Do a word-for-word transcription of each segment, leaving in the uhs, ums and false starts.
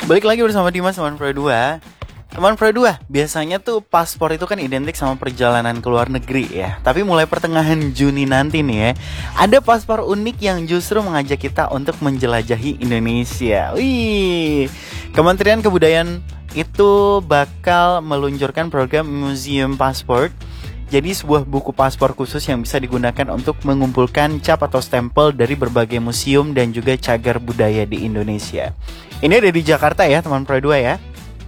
Balik lagi bersama Dimas, teman Pro dua. Teman Pro dua, biasanya tuh paspor itu kan identik sama perjalanan ke luar negeri ya. Tapi mulai pertengahan Juni nanti nih ya, ada paspor unik yang justru mengajak kita untuk menjelajahi Indonesia. Wih, Kementerian Kebudayaan itu bakal meluncurkan program Museum Passport. Jadi sebuah buku paspor khusus yang bisa digunakan untuk mengumpulkan cap atau stempel dari berbagai museum dan juga cagar budaya di Indonesia. Ini ada di Jakarta ya teman Pro dua ya.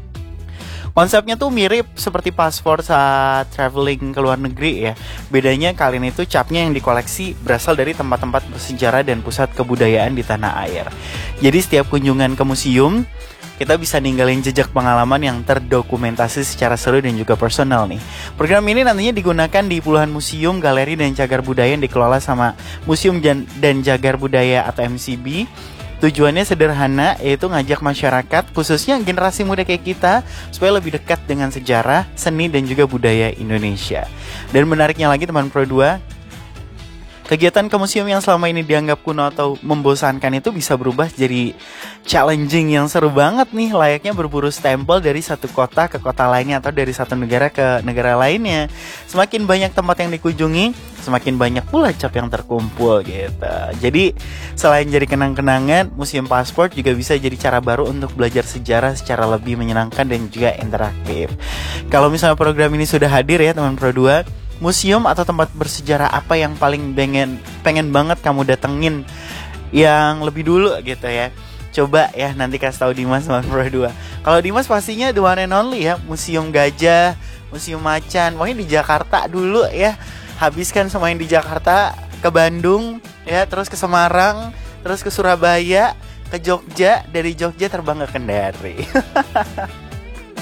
Konsepnya tuh mirip seperti paspor saat traveling ke luar negeri ya. Bedanya kali ini tuh capnya yang dikoleksi berasal dari tempat-tempat bersejarah dan pusat kebudayaan di tanah air. Jadi setiap kunjungan ke museum, kita bisa ninggalin jejak pengalaman yang terdokumentasi secara seru dan juga personal nih. Program ini nantinya digunakan di puluhan museum, galeri, dan cagar budaya yang dikelola sama Museum dan Cagar Budaya atau M C B. Tujuannya sederhana, yaitu ngajak masyarakat, khususnya generasi muda kayak kita, supaya lebih dekat dengan sejarah, seni, dan juga budaya Indonesia. Dan menariknya lagi teman Pro dua, kegiatan ke museum yang selama ini dianggap kuno atau membosankan itu bisa berubah jadi challenging yang seru banget nih. Layaknya berburu stempel dari satu kota ke kota lainnya atau dari satu negara ke negara lainnya. Semakin banyak tempat yang dikunjungi, semakin banyak pula cap yang terkumpul gitu. Jadi selain jadi kenang-kenangan, Museum Passport juga bisa jadi cara baru untuk belajar sejarah secara lebih menyenangkan dan juga interaktif. Kalau misalnya program ini sudah hadir ya teman Pro dua, museum atau tempat bersejarah apa yang paling pengen pengen banget kamu datengin yang lebih dulu gitu ya? Coba ya nanti kasih tahu Dimas sama Pro dua. Kalau Dimas pastinya the one and only ya, Museum Gajah, Museum Macan. Pokoknya di Jakarta dulu ya. Habiskan semua yang di Jakarta, ke Bandung ya, terus ke Semarang, terus ke Surabaya, ke Jogja, dari Jogja terbang ke Kendari.